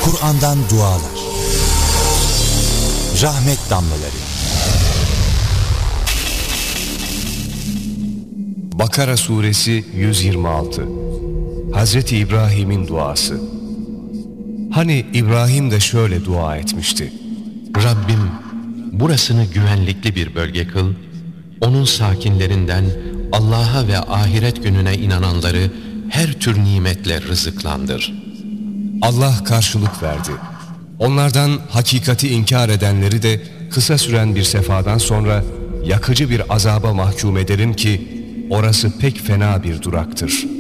Kur'an'dan dualar. Rahmet damlaları. Bakara suresi 126. Hazreti İbrahim'in duası. Hani İbrahim de şöyle dua etmişti: Rabbim, burasını güvenlikli bir bölge kıl, onun sakinlerinden Allah'a ve ahiret gününe inananları her tür nimetle rızıklandır. Allah karşılık verdi. Onlardan hakikati inkar edenleri de kısa süren bir sefadan sonra yakıcı bir azaba mahkum ederim ki orası pek fena bir duraktır.